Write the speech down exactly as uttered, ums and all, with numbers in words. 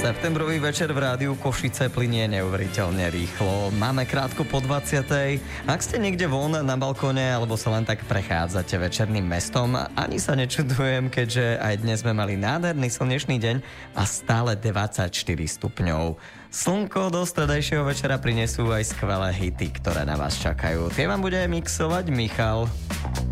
Septembrový večer v rádiu Košice plynie neuveriteľne rýchlo. Máme krátko po dvadsiatej. Ak ste niekde von na balkóne alebo sa len tak prechádzate večerným mestom, ani sa nečudujem, keďže aj dnes sme mali nádherný slnečný deň a stále dvadsaťštyri stupňov. Slnko do stredajšieho večera prinesú aj skvelé hity, ktoré na vás čakajú. Tie vám bude mixovať Michal.